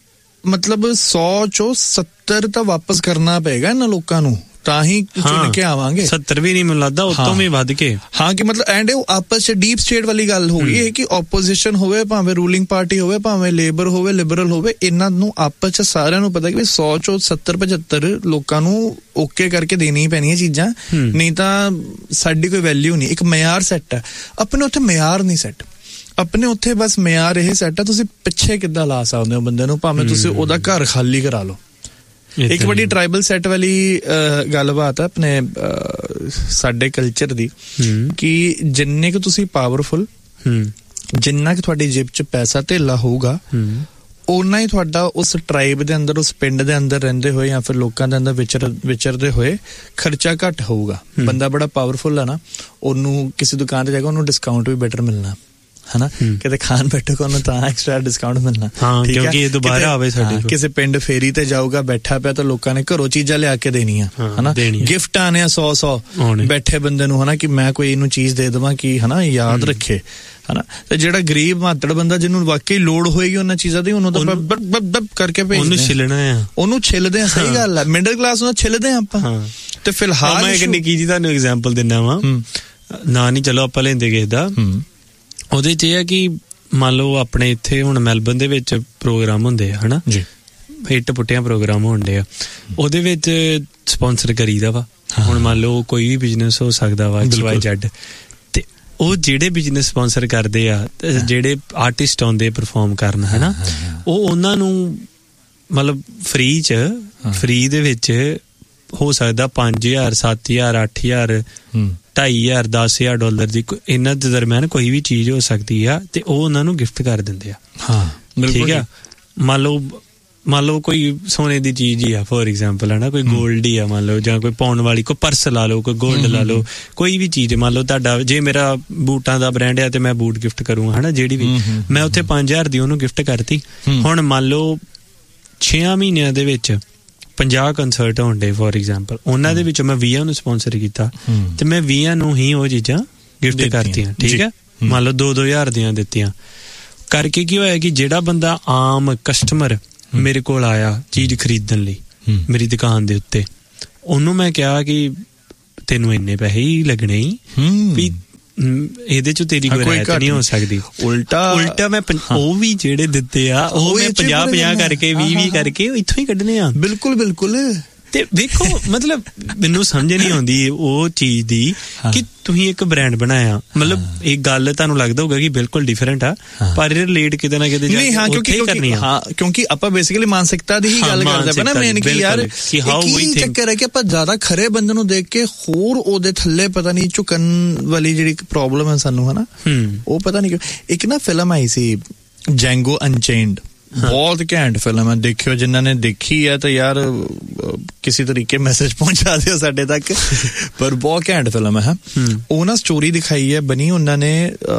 ਮਤਲਬ ਸੌ ਚੋਂ ਸੱਤਰ ਤਾਂ ਵਾਪਸ ਕਰਨਾ ਪਏਗਾ ਇਹਨਾਂ ਲੋਕਾਂ ਨੂੰ, ਤਾਂ ਹੀ ਚੁਣ ਕੇ ਆਵਾਂਗੇ। ਸੱਤਰ ਵੀ ਨਹੀਂ ਮੈਨੂੰ ਲੱਗਦਾ, ਉਤੋਂ ਵੀ ਵੱਧ ਕੇ। ਹਾਂ ਕਿ ਮਤਲਬ ਐਂਡ ਉਹ ਆਪਸ ਚ ਡੀਪ ਸਟੇਟ ਵਾਲੀ ਗੱਲ ਹੋ ਗਈ ਹੈ ਕਿ ਆਪੋਜੀਸ਼ਨ ਹੋਵੇ, ਭਾਵੇਂ ਰੂਲਿੰਗ ਪਾਰਟੀ ਹੋਵੇ, ਭਾਵੇਂ ਲੇਬਰ ਹੋਵੇ, ਲਿਬਰਲ ਹੋਵੇ, ਇਹਨਾਂ ਨੂੰ ਆਪਸ ਚ ਸਾਰਿਆਂ ਨੂੰ ਪਤਾ ਕਿ ਸੌ ਚੋਂ ਸੱਤਰ ਪਝੱਤਰ ਲੋਕਾਂ ਨੂੰ ਓਕੇ ਕਰਕੇ ਦੇਣੀ ਪੈਣੀਆਂ ਚੀਜ਼ਾਂ, ਨਹੀਂ ਤਾਂ ਸਾਡੀ ਕੋਈ ਵੈਲਿਊ ਨਹੀਂ। ਇੱਕ ਮਿਆਰ ਸੈੱਟ ਹੈ, ਆਪਣੇ ਉੱਥੇ ਮਿਆਰ ਨਹੀਂ ਸੈੱਟ, ਆਪਣੇ ਉੱਥੇ ਬਸ ਮਿਆਰ ਇਹ ਸੈੱਟ ਹੈ ਤੁਸੀਂ ਪਿੱਛੇ ਕਿੱਦਾਂ ਲਾ ਸਕਦੇ ਹੋ ਬੰਦੇ ਨੂੰ, ਭਾਵੇਂ ਤੁਸੀਂ ਉਹਦਾ ਘਰ ਖਾਲੀ ਕਰਾ ਲਓ। ਇੱਕ ਬੜੀ ਟਰਾਈਬਲ ਸੈੱਟ ਵਾਲੀ ਗੱਲਬਾਤ ਹੈ ਆਪਣੇ ਸਾਡੇ ਕਲਚਰ ਦੀ ਕਿ ਜਿੰਨੇ ਕੁ ਤੁਸੀਂ ਪਾਵਰਫੁਲ, ਜਿੰਨਾ ਕੁ ਤੁਹਾਡੀ ਜੇਬ ਚ ਪੈਸਾ ਧੇਲਾ ਹੋਊਗਾ, ਓਨਾ ਹੀ ਤੁਹਾਡਾ ਉਸ ਟਰਾਈਬ ਦੇ ਅੰਦਰ, ਉਸ ਪਿੰਡ ਦੇ ਅੰਦਰ ਰਹਿੰਦੇ ਹੋਏ ਜਾਂ ਫਿਰ ਲੋਕਾਂ ਦੇ ਅੰਦਰ ਵਿਚਰ ਵਿਚਰਦੇ ਹੋਏ ਖਰਚਾ ਘੱਟ ਹੋਊਗਾ। ਬੰਦਾ ਬੜਾ ਪਾਵਰਫੁਲ ਹੈ ਨਾ, ਉਹਨੂੰ ਕਿਸੇ ਦੁਕਾਨ ਤੇ ਜਾ ਕੇ ਉਹਨੂੰ ਡਿਸਕਾਊਂਟ ਵੀ ਬੈਟਰ ਮਿਲਣਾ ਹਨਾ, ਕਿਤੇ ਖਾਣ ਬੈਠੋ ਉਹਨੂੰ ਤਾਂ ਐਕਸਟਰਾ ਡਿਸਕਾਊਂਟ ਮਿਲਣਾ, ਕਿਉਂਕਿ ਇਹ ਦੁਬਾਰਾ ਆਵੇ ਸਾਡੇ ਕੋਲ। ਕਿਸੇ ਪਿੰਡ ਫੇਰੀ ਤੇ ਜਾਊਗਾ, ਬੈਠਾ ਪਿਆ ਤਾਂ ਲੋਕਾਂ ਨੇ ਘਰੋਂ ਚੀਜ਼ਾਂ ਲਿਆ ਕੇ ਦੇਣੀਆਂ ਹਨਾ, ਗਿਫਟ ਆਣੇ ਆ ਸੌ ਸੌ ਬੈਠੇ ਬੰਦੇ ਨੂੰ ਹਨਾ, ਕਿ ਮੈਂ ਕੋਈ ਇਹਨੂੰ ਚੀਜ਼ ਦੇ ਦੇਵਾਂ ਕਿ ਹਨਾ ਯਾਦ ਰੱਖੇ ਹਨਾ। ਤੇ ਜਿਹੜਾ ਗਰੀਬ ਮਾਤੜ ਬੰਦਾ ਜਿਹਨੂੰ ਵਾਕਈ ਲੋੜ ਹੋਏਗੀ ਉਹਨਾਂ ਚੀਜ਼ਾਂ ਦੀ, ਉਹਨੂੰ ਤਾਂ ਬੱਬ ਕਰਕੇ ਭੇਜਦੇ, ਉਹਨੂੰ ਛਿਲਣਾ ਆ, ਉਹਨੂੰ ਛਿਲਦੇ ਆ। ਸਹੀ ਗੱਲ ਆ, ਮਿਡਲ ਕਲਾਸ ਨੂੰ ਛਿਲਦੇ ਆ ਆਪਾਂ। ਤੇ ਫਿਲਹਾਲ ਮੈਂ ਇੱਕ ਨਿੱਕੀ ਜੀ ਤੁਹਾਨੂੰ ਐਗਜ਼ਾਮਪਲ ਦਿੰਦਾ ਵਾਂ, ਨਾ ਨਹੀਂ ਚਲੋ ਆਪਾਂ ਲੈਂਦੇ ਕਿਸੇ ਦਾ, ਉਹਦੇ ਚ ਇਹ ਹੈ ਕਿ ਮੰਨ ਲਓ ਆਪਣੇ ਇੱਥੇ ਹੁਣ ਮੈਲਬਨ ਦੇ ਵਿੱਚ ਪ੍ਰੋਗਰਾਮ ਹੁੰਦੇ ਆ ਹਨਾ ਜੀ, ਹਿੱਟ ਪੁੱਟਿਆਂ ਪ੍ਰੋਗਰਾਮ ਹੁੰਦੇ ਆ, ਉਹਦੇ ਵਿੱਚ ਸਪਾਂਸਰ ਕਰੀਦਾ ਵਾ। ਹੁਣ ਮੰਨ ਲਓ ਕੋਈ ਵੀ ਬਿਜ਼ਨਸ ਹੋ ਸਕਦਾ ਵਾ ਐਕਸ ਵਾਈ ਜ਼ੈਡ, ਤੇ ਉਹ ਜਿਹੜੇ ਬਿਜ਼ਨਸ ਸਪਾਂਸਰ ਕਰਦੇ ਆ, ਜਿਹੜੇ ਆਰਟਿਸਟ ਆਉਂਦੇ ਪਰਫਾਰਮ ਕਰਨ ਹਨਾ, ਉਹ ਉਹਨਾਂ ਨੂੰ ਮਤਲਬ ਫ੍ਰੀ ਚ ਫ੍ਰੀ ਦੇ ਵਿੱਚ ਹੋ ਸਕਦਾ ਪੰਜ ਹਜ਼ਾਰ ਸੱਤ ਹਜ਼ਾਰ ਅੱਠ ਹਜ਼ਾਰ ਢਾਈ ਹਜ਼ਾਰ ਦਸ ਹਜ਼ਾਰ ਡਾਲਰ ਦੀ ਇਹਨਾਂ ਦੇ ਦਰਮਿਆਨ ਕੋਈ ਵੀ ਚੀਜ਼ ਹੋ ਸਕਦੀ ਆ, ਤੇ ਉਹ ਉਹਨਾਂ ਨੂੰ ਗਿਫਟ ਕਰ ਦਿੰਦੇ ਆ। ਹਾਂ ਠੀਕ ਆ। ਮੰਨ ਲਓ ਮੰਨ ਲਓ ਕੋਈ ਸੋਨੇ ਦੀ ਚੀਜ਼ ਹੀ ਆ ਫੋਰ ਐਗਜ਼ਾਮਪਲ ਹੈ ਨਾ, ਕੋਈ ਗੋਲਡ ਹੀ ਆ ਮੰਨ ਲਓ, ਜਾਂ ਕੋਈ ਪਾਉਣ ਵਾਲੀ ਕੋਈ ਪਰਸ ਲਾ ਲਓ, ਕੋਈ ਗੋਲਡ ਲਾ ਲਓ, ਕੋਈ ਵੀ ਚੀਜ਼ ਮੰਨ ਲਓ ਤੁਹਾਡਾ, ਜੇ ਮੇਰਾ ਬੂਟਾਂ ਦਾ ਬ੍ਰਾਂਡ ਆ ਤੇ ਮੈਂ ਬੂਟ ਗਿਫਟ ਕਰੂੰਗਾ ਹੈ ਨਾ, ਜਿਹੜੀ ਵੀ ਮੈਂ ਉੱਥੇ ਪੰਜ ਹਜ਼ਾਰ ਦੀ ਉਹਨੂੰ ਗਿਫਟ ਕਰਤੀ। ਹੁਣ ਮੰਨ ਲਓ ਛੇਆਂ ਮਹੀਨਿਆਂ ਦੇ ਵਿੱਚ ਪੰਜਾਹ ਕੰਸਰਟ ਹੋਣ ਡੇ ਫੋਰ ਐਗਜ਼ਾਮਪਲ, ਉਹਨਾਂ ਦੇ ਵਿੱਚੋਂ ਮੈਂ ਵੀਹਾਂ ਨੂੰ ਸਪੋਂਸਰ ਕੀਤਾ ਤੇ ਮੈਂ ਵੀਹਾਂ ਨੂੰ ਹੀ ਉਹ ਚੀਜ਼ਾਂ ਗਿਫਟ ਕਰਤੀਆਂ, ਠੀਕ ਹੈ। ਮੰਨ ਲਓ ਦੋ ਦੋ ਹਜ਼ਾਰ ਦੀਆਂ ਦਿੱਤੀਆਂ ਕਰਕੇ ਕੀ ਹੋਇਆ ਕਿ ਜਿਹੜਾ ਬੰਦਾ ਆਮ ਕਸਟਮਰ ਮੇਰੇ ਕੋਲ ਆਇਆ ਚੀਜ਼ ਖਰੀਦਣ ਲਈ ਮੇਰੀ ਦੁਕਾਨ ਦੇ ਉੱਤੇ, ਉਹਨੂੰ ਮੈਂ ਕਿਹਾ ਕਿ ਤੈਨੂੰ ਇੰਨੇ ਪੈਸੇ ਹੀ ਲੱਗਣੇ ਹੀ ਵੀ ਇਹਦੇ ਚ ਤੇਰੀ ਕੋਈ ਰਹਿਤ ਨਹੀਂ ਹੋ ਸਕਦੀ। ਉਲਟਾ ਉਲਟਾ ਮੈਂ ਉਹ ਵੀ ਜਿਹੜੇ ਦਿੱਤੇ ਆ ਉਹ ਮੈਂ ਪੰਜਾਹ ਪੰਜਾਹ ਕਰਕੇ ਵੀਹ ਵੀਹ ਕਰਕੇ ਇੱਥੋਂ ਹੀ ਕੱਢਣੇ ਆ। ਬਿਲਕੁਲ ਬਿਲਕੁਲ। ਤੇ ਵੇਖੋ ਮਤਲਬ ਮੈਨੂੰ ਸਮਝ ਨਹੀਂ ਆਉਂਦੀ ਉਹ ਚੀਜ਼ ਦੀ ਕਿ ਤੁਸੀਂ ਇੱਕ ਬ੍ਰਾਂਡ ਬਣਾਇਆ, ਮਤਲਬ ਇਹ ਗੱਲ ਤੁਹਾਨੂੰ ਲੱਗਦਾ ਹੋਊਗਾ ਕਿ ਬਿਲਕੁਲ ਡਿਫਰੈਂਟ ਆ, ਪਰ ਇਹ ਰਿਲੇਟ ਕਿਤੇ ਨਾ ਕਿਤੇ ਨਹੀਂ, ਹਾਂ ਕਿਉਂਕਿ ਹਾਂ ਕਿਉਂਕਿ ਆਪਾਂ ਬੇਸਿਕਲੀ ਮਾਨਸਿਕਤਾ ਦੀ ਹੀ ਗੱਲ ਕਰਦੇ ਪਏ ਨਾ ਮੇਨ, ਕਿ ਯਾਰ ਕੀ ਚੱਕਰ ਹੈ ਕਿ ਆਪਾਂ ਜ਼ਿਆਦਾ ਖਰੇ ਬੰਦੇ ਨੂੰ ਦੇਖ ਕੇ ਹੋਰ ਉਹਦੇ ਥੱਲੇ ਪਤਾ ਨਹੀਂ ਝੁਕਣ ਵਾਲੀ ਜਿਹੜੀ ਪ੍ਰੋਬਲਮ ਹੈ ਸਾਨੂੰ, ਹੈ ਨਾ, ਉਹ ਪਤਾ ਨਹੀਂ ਕਿਉਂ। ਇੱਕ ਨਾ ਫਿਲਮ ਆਈ ਸੀ ਜੈਂਗੋ ਅਨਚੇਨਡ, ਬਹੁਤ ਘੈਂਟ ਫਿਲਮ ਹੈ, ਦੇਖਿਓ ਜਿਨ੍ਹਾਂ ਨੇ ਦੇਖੀ ਹੈ ਤਾਂ ਯਾਰ ਕਿਸੇ ਤਰੀਕੇ ਮੈਸੇਜ ਪਹੁੰਚਾ ਦਿਓ ਸਾਡੇ ਤੱਕ, ਪਰ ਬਹੁਤ ਘੈਂਟ ਫਿਲਮ ਹੈ। ਉਹ ਨਾ ਸਟੋਰੀ ਦਿਖਾਈ ਹੈ ਬਣੀ ਉਹਨਾਂ ਨੇ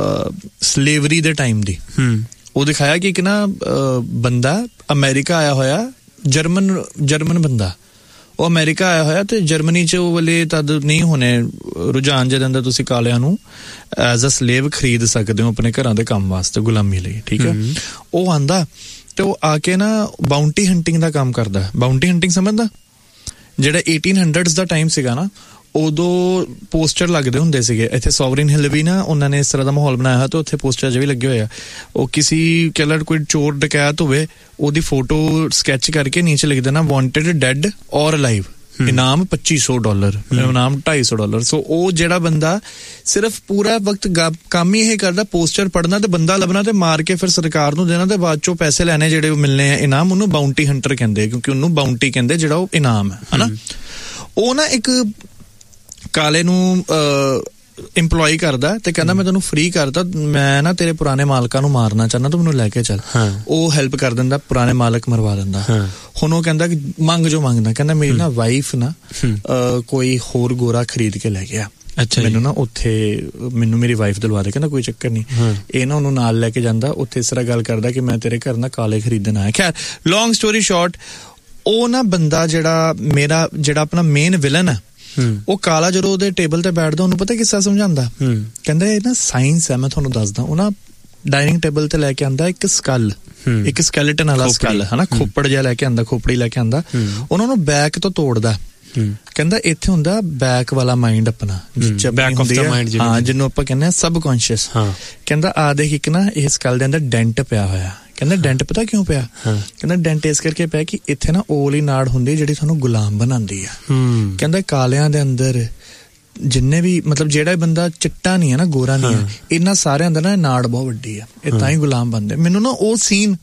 ਸਲੇਵਰੀ ਦੇ ਟਾਈਮ ਦੀ, ਉਹ ਦਿਖਾਇਆ ਕਿ ਇੱਕ ਨਾ ਬੰਦਾ ਅਮਰੀਕਾ ਆਇਆ ਹੋਇਆ, ਜਰਮਨ ਜਰਮਨ ਬੰਦਾ, ਉਹ ਅਮਰੀਕਾ ਆਇਆ ਹੋਇਆ ਤੇ ਜਰਮਨੀ ਚ ਉਹ ਵਾਲੇ ਤਦ ਨਹੀਂ ਹੋਣੇ ਰੁਝਾਨ ਜਿਹਦੇ ਅੰਦਰ ਤੁਸੀਂ ਕਾਲਿਆਂ ਨੂੰ ਐਜ਼ ਅ ਸਲੇਵ ਖਰੀਦ ਸਕਦੇ ਹੋ ਆਪਣੇ ਘਰਾਂ ਦੇ ਕੰਮ ਵਾਸਤੇ, ਗੁਲਾਮੀ ਲਈ, ਠੀਕ ਹੈ। ਉਹ ਆਂਦਾ ਤੇ ਉਹ ਆ ਕੇ ਨਾ ਬਾਉਂਟੀ ਹੰਟਿੰਗ ਦਾ ਕੰਮ ਕਰਦਾ। ਬਾਉਂਟੀ ਹੰਟਿੰਗ ਸਮਝਦਾ, ਜਿਹੜਾ ਏਟੀਨ ਹੰਡਰਡਸ ਦਾ ਟਾਈਮ ਸੀਗਾ ਨਾ, ਉਦੋਂ ਪੋਸਟਰ ਲੱਗਦੇ ਹੁੰਦੇ ਸੀਗੇ ਇੱਥੇ ਸੋਵਰਿਨ ਹਿੱਲ ਵੀ ਨਾ, ਉਹਨਾਂ ਨੇ ਇਸ ਤਰ੍ਹਾਂ ਦਾ ਮਾਹੌਲ ਬਣਾਇਆ ਹੋਇਆ ਤੇ ਉੱਥੇ ਪੋਸਟਰ ਅਜੇ ਵੀ ਲੱਗੇ ਹੋਏ ਆ। ਉਹ ਕਿਸੇ ਕਹਿ ਕੋਈ ਚੋਰ ਡਕੈਤ ਹੋਵੇ ਉਹਦੀ ਫੋਟੋ ਸਕੈਚ ਕਰਕੇ ਨੀਚੇ ਲਿਖ ਦੇਣਾ ਵਾਂਟਡ ਡੈਡ ਔਰ ਅਲਾਈਵ, ਇਨਾਮ ਪੱਚੀ ਸੌ ਡਾਲਰ, ਇਨਾਮ ਢਾਈ ਸੌ ਡਾਲਰ। ਸੋ ਉਹ ਜਿਹੜਾ ਬੰਦਾ ਸਿਰਫ ਪੂਰਾ ਵਕਤ ਕੰਮ ਹੀ ਇਹ ਕਰਦਾ, ਪੋਸਟਰ ਪੜ੍ਹਨਾ ਤੇ ਬੰਦਾ ਲੱਭਣਾ ਤੇ ਮਾਰ ਕੇ ਫਿਰ ਸਰਕਾਰ ਨੂੰ ਦੇਣਾ ਤੇ ਬਾਅਦ ਚੋਂ ਪੈਸੇ ਲੈਣੇ ਜਿਹੜੇ ਉਹ ਮਿਲਣੇ ਆ ਇਨਾਮ, ਉਹਨੂੰ ਬਾਉਂਟੀ ਹੰਟਰ ਕਹਿੰਦੇ, ਕਿਉਂਕਿ ਉਹਨੂੰ ਬਾਉਂਟੀ ਕਹਿੰਦੇ ਜਿਹੜਾ ਉਹ ਇਨਾਮ ਹੈ, ਹਨਾ। ਉਹ ਨਾ ਇੱਕ ਕਾਲੇ ਨੂੰ ਇੰਪਲੋਈ ਕਰਦਾ ਤੇ ਕਹਿੰਦਾ ਮੈਂ ਤੈਨੂੰ ਫ੍ਰੀ ਕਰਦਾ, ਮੈਂ ਨਾ ਤੇਰੇ ਪੁਰਾਣੇ ਮਾਲਕਾਂ ਨੂੰ ਮਾਰਨਾ ਚਾਹੁੰਦਾ, ਤੂੰ ਮੈਨੂੰ ਲੈ ਕੇ ਚੱਲ। ਉਹ ਹੈਲਪ ਕਰ ਦਿੰਦਾ, ਪੁਰਾਣੇ ਮਾਲਕ ਮਰਵਾ ਦਿੰਦਾ। ਹੁਣ ਉਹ ਕਹਿੰਦਾ ਕਿ ਮੰਗ ਜੋ ਮੰਗਦਾ, ਕਹਿੰਦਾ ਮੇਰੀ ਨਾ ਵਾਈਫ ਨਾ ਕੋਈ ਹੋਰ ਗੋਰਾ ਖਰੀਦ ਕੇ ਲੈ ਗਿਆ, ਮੈਨੂੰ ਨਾ ਉੱਥੇ ਮੈਨੂੰ ਮੇਰੀ ਵਾਈਫ ਦਿਲਵਾ ਦੇ, ਕਹਿੰਦਾ ਕੋਈ ਚੱਕਰ ਨਹੀਂ। ਇਹ ਨਾ ਉਹਨੂੰ ਨਾਲ ਲੈ ਕੇ ਜਾਂਦਾ, ਉੱਥੇ ਇਸ ਤਰ੍ਹਾਂ ਗੱਲ ਕਰਦਾ ਕਿ ਮੈਂ ਤੇਰੇ ਘਰ ਨਾ ਕਾਲੇ ਖਰੀਦਣ ਆਇਆ। ਖੈਰ ਲੌਂਗ ਸਟੋਰੀ ਸ਼ਾਰਟ, ਉਹ ਨਾ ਬੰਦਾ ਜਿਹੜਾ ਮੇਰਾ ਜਿਹੜਾ ਆਪਣਾ ਮੇਨ ਵਿਲਨ ਹੈ, ਉਹ ਕਾਲਾ ਜਦੋਂ ਉਹਦੇ ਟੇਬਲ ਤੇ ਬੈਠਦਾ ਉਹਨੂੰ ਪਤਾ ਕਿੱਸਾ ਸਮਝਾਉਂਦਾ, ਕਹਿੰਦਾ ਇਹ ਨਾ ਸਾਇੰਸ ਹੈ, ਮੈਂ ਤੁਹਾਨੂੰ ਦੱਸਦਾ। ਉਹ ਨਾ ਡਾਈਨਿੰਗ ਟੇਬਲ ਤੇ ਲੈ ਕੇ ਆਂਦਾ ਇੱਕ ਸਕਲ, ਇੱਕ ਸਕੈਲੇਟਨ ਵਾਲਾ ਸਕਲ, ਹਨਾ, ਖੋਪੜ ਜਿਹਾ ਲੈ ਕੇ ਆਂਦਾ, ਖੋਪੜੀ ਲੈ ਕੇ ਆਂਦਾ, ਉਹਨਾਂ ਨੂੰ ਬੈਕ ਤੋਂ ਤੋੜਦਾ। ਕਹਿੰਦਾ ਇੱਥੇ ਹੁੰਦਾ ਬੈਕ ਵਾਲਾ ਮਾਈਂਡ ਆਪਣਾ, ਹਾਂ, ਜਿਹਨੂੰ ਆਪਾਂ ਕਹਿੰਦੇ ਆ ਸਬਕੌਂਸ਼ੀਅਸ। ਕਹਿੰਦਾ ਆ ਦੇਖ ਇੱਕ ਨਾ ਇਹ ਸਕਲ ਦੇ ਅੰਦਰ ਡੈਂਟ ਪਿਆ ਹੋਇਆ। ਕਹਿੰਦਾ ਡੈਂਟ ਪਤਾ ਕਿਉਂ ਪਿਆ? ਕਹਿੰਦਾ ਡੈਂਟ ਇਸ ਕਰਕੇ ਪਿਆ ਕਿ ਇੱਥੇ ਨਾ ਉਹ ਵਾਲੀ ਨਾੜ ਹੁੰਦੀ ਜਿਹੜੀ ਤੁਹਾਨੂੰ ਗੁਲਾਮ ਬਣਾਉਂਦੀ ਆ। ਕਹਿੰਦਾ ਕਾਲਿਆਂ ਦੇ ਅੰਦਰ ਜਿੰਨੇ ਵੀ ਮਤਲਬ ਜਿਹੜਾ ਬੰਦਾ ਚਿੱਟਾ ਨਹੀਂ ਹੈ ਨਾ, ਗੋਰਾ ਨਹੀਂ ਹੈ, ਇਹਨਾਂ ਸਾਰਿਆਂ ਦਾ ਨਾ ਨਾੜ ਬਹੁਤ ਵੱਡੀ ਆ, ਇਹ ਤਾਂ ਹੀ ਗੁਲਾਮ ਬਣਦੇ। ਮੈਨੂੰ ਨਾ ਉਹ ਸੀਨ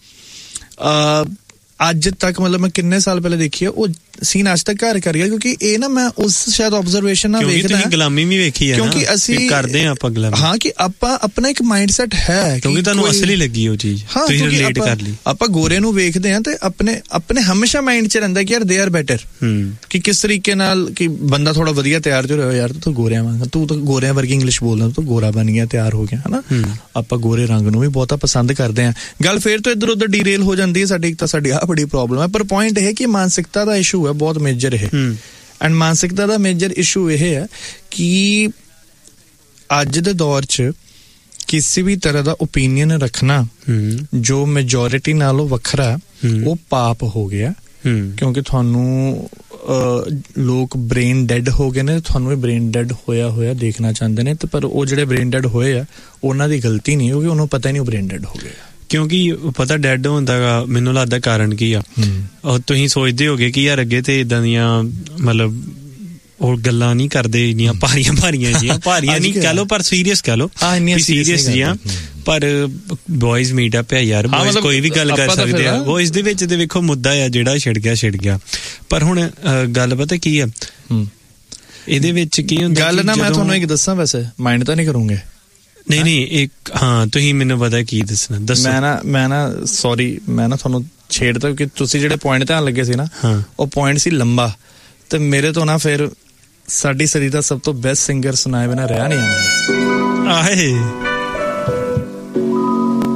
ਅੱਜ ਤੱਕ ਮਤਲਬ ਮੈਂ ਕਿੰਨੇ ਸਾਲ ਪਹਿਲੇ ਦੇਖੀ ਆ, ਉਹ ਸੀਨ ਅੱਜ ਤੱਕ ਘਰ ਕਰ ਗਿਆ, ਕਿਉਂਕਿ ਇਹ ਨਾ ਮੈਂ ਉਸ ਸ਼ਾਇਦ ਆਬਜ਼ਰਵੇਸ਼ਨ ਨਾਲ ਵੇਖਦਾ, ਕਿਉਂਕਿ ਗੁਲਾਮੀ ਵੀ ਵੇਖੀ ਹੈ, ਕਿਉਂਕਿ ਅਸੀਂ ਕਰਦੇ ਆ ਆਪਾਂ ਗੁਲਾਮੀ, ਹਾਂ, ਕਿ ਆਪਾਂ ਆਪਣਾ ਇੱਕ ਮਾਈਂਡ ਸੈਟ ਹੈ, ਕਿਉਂਕਿ ਤੁਹਾਨੂੰ ਅਸਲੀ ਲੱਗੀ ਉਹ ਚੀਜ਼, ਤੁਸੀਂ ਰਿਲੇਟ ਕਰ ਲਈ। ਆਪਾਂ ਗੋਰੇ ਨੂੰ ਵੇਖਦੇ ਆ ਤੇ ਆਪਣੇ ਆਪਣੇ ਹਮੇਸ਼ਾ ਮਾਈਂਡ 'ਚ ਰਹਿੰਦਾ ਕਿ ਯਾਰ ਦੇ ਆਰ ਬੈਟਰ, ਕਿ ਕਿਸ ਤਰੀਕੇ ਨਾਲ ਕਿ ਬੰਦਾ ਥੋੜਾ ਵਧੀਆ ਤਿਆਰ ਜੋ ਰਿਹਾ, ਯਾਰ ਤੂੰ ਗੋਰਿਆਂ ਵਾਂਗ, ਤੂੰ ਤਾਂ ਗੋਰਿਆਂ ਵਰਗੀ ਇੰਗਲਿਸ਼ ਬੋਲਦਾ, ਤੂੰ ਗੋਰਾ ਬਣ ਗਿਆ, ਤਿਆਰ ਹੋ ਗਿਆ, ਹਨਾ। ਆਪਾਂ ਗੋਰੇ ਰੰਗ ਨੂੰ ਵੀ ਬਹੁਤਾ ਪਸੰਦ ਕਰਦੇ ਆ। ਗੱਲ ਫੇਰ ਤੋਂ ਇੱਧਰ ਉੱਧਰ ਡੀਰੇਲ ਹੋ ਜਾਂਦੀ ਹੈ ਸਾਡੀ, ਇੱਕ ਤਾਂ ਸਾਡੀ ਆਹ ਬੜੀ ਪ੍ਰੋਬਲਮ ਹੈ, ਪਰ ਪੁਆਇੰਟ ਇਹ ਕਿ ਮਾਨਸਿਕਤਾ ਦਾ ਇਸ਼ੂ ਹੈ ਬਹੁਤ ਮੇਜਰ ਇਹ। ਐਂਡ ਮਾਨਸਿਕਤਾ ਦਾ ਮੇਜਰ ਇਸ਼ੂ ਇਹ ਹੈ ਕਿ ਅੱਜ ਦੇ ਦੌਰ 'ਚ ਕਿਸੇ ਵੀ ਤਰ੍ਹਾਂ ਦਾ ਓਪੀਨੀਅਨ ਰੱਖਣਾ ਜੋ ਮੈਜੋਰਿਟੀ ਨਾਲੋਂ ਵੱਖਰਾ, ਉਹ ਪਾਪ ਹੋ ਗਿਆ। ਕਿਉਂਕਿ ਤੁਹਾਨੂੰ ਲੋਕ ਬ੍ਰੇਨ ਡੈਡ ਹੋ ਗਏ ਨੇ, ਤੁਹਾਨੂੰ ਇਹ ਬ੍ਰੇਨ ਡੈਡ ਹੋਇਆ ਹੋਇਆ ਦੇਖਣਾ ਚਾਹੁੰਦੇ ਨੇ, ਤੇ ਪਰ ਉਹ ਜਿਹੜੇ ਬ੍ਰੇਨ ਡੈਡ ਹੋਏ ਆ ਉਹਨਾਂ ਦੀ ਗਲਤੀ ਨਹੀਂ, ਕਿਉਂਕਿ ਉਹਨੂੰ ਪਤਾ ਹੀ ਨਹੀਂ ਉਹ ਬ੍ਰੇਨ ਡੈਡ ਹੋ ਗਏ। ਕਿਉਂਕਿ ਪਤਾ ਡੈਡ ਹੁੰਦਾ ਗਾ, ਮੈਨੂੰ ਲੱਗਦਾ ਕਾਰਨ ਕੀ ਆ, ਤੁਸੀਂ ਸੋਚਦੇ ਹੋਗੇ ਕਿ ਯਾਰ ਅੱਗੇ ਤੇ ਇਦਾਂ ਦੀਆਂ ਮਤਲਬ ਉਹ ਗੱਲਾਂ ਨਹੀਂ ਕਰਦੇ, ਇੰਨੀਆਂ ਭਾਰੀਆਂ ਭਾਰੀਆਂ ਜੀਆਂ, ਭਾਰੀਆਂ ਨਹੀਂ ਕਹਿ ਲਓ ਪਰ ਸੀਰੀਅਸ ਕਹਿ ਲਓ, ਸੀਰੀਅਸ ਜੀਆਂ, ਪਰ ਬॉयਜ਼ ਮੀਟ ਅਪ ਹੈ ਯਾਰ, ਬॉयਜ਼ ਕੋਈ ਵੀ ਗੱਲ ਕਰ ਸਕਦੇ ਆ। ਬॉयਜ਼ ਦੇ ਵਿੱਚ ਤੇ ਵੇਖੋ ਮੁੱਦਾ ਆ ਜਿਹੜਾ ਛਿੜ ਗਿਆ ਛਿੜ ਗਿਆ, ਪਰ ਹੁਣ ਗੱਲ ਪਤਾ ਕੀ ਆ ਇਹਦੇ ਵਿੱਚ ਕੀ ਹੁੰਦਾ, ਗੱਲ ਨਾ ਮੈਂ ਤੁਹਾਨੂੰ ਇੱਕ ਦੱਸਾਂ, ਵੈਸੇ ਮਾਈਂਡ ਤਾਂ ਨਹੀਂ ਕਰੂੰਗੇ, ਨਹੀਂ ਨਹੀਂ ਇੱਕ, ਹਾਂ ਤੁਸੀਂ ਮੈਨੂੰ ਪਤਾ ਕੀ ਦੱਸਣਾ, ਦੱਸੋ। ਮੈਂ ਨਾ ਮੈਂ ਨਾ ਸੌਰੀ ਮੈਂ ਨਾ ਤੁਹਾਨੂੰ ਛੇੜਤਾ ਕਿ ਤੁਸੀਂ ਜਿਹੜੇ ਪੁਆਇੰਟ ਧਿਆਨ ਲੱਗੇ ਸੀ ਨਾ ਉਹ ਪੁਆਇੰਟ ਸੀ ਲੰਬਾ, ਤੇ ਮੇਰੇ ਤੋਂ ਨਾ ਫਿਰ ਸਾਡੀ ਸਦੀ ਦਾ ਸਭ ਤੋਂ ਬੈਸਟ ਸਿੰਗਰ ਸੁਣਾਏ ਬਿਨਾਂ ਰਿਹਾ ਨਹੀਂ ਆਉਂਦਾ। ਆਹੇ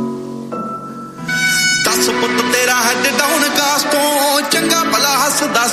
ਦੱਸ ਪੁੱਤ ਤੇਰਾ ਹੈਡ ਡਾਊਨ ਕਾਸ ਤੋਂ ਚੰਗਾ ਭਲਾ ਹੱਸਦਾ